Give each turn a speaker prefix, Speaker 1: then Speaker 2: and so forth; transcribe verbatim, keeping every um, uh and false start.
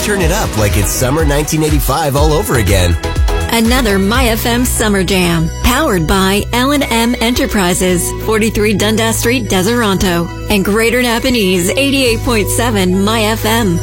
Speaker 1: turn it up like it's summer nineteen eighty-five all over again.
Speaker 2: Another MyFM Summer Jam, powered by L and M Enterprises, forty-three Dundas Street, Deseronto, and Greater Napanese, eighty-eight point seven MyFM.